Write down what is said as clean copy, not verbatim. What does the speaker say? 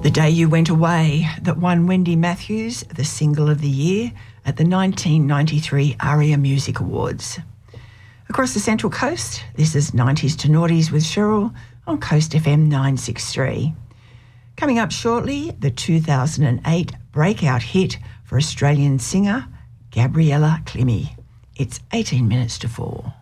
The Day You Went Away, that won Wendy Matthews the Single of the Year at the 1993 ARIA Music Awards. Across the Central Coast, this is 90s to Noughties with Cheryl on Coast FM 963. Coming up shortly, the 2008 breakout hit for Australian singer Gabriella Climmie. It's 18 minutes to 4.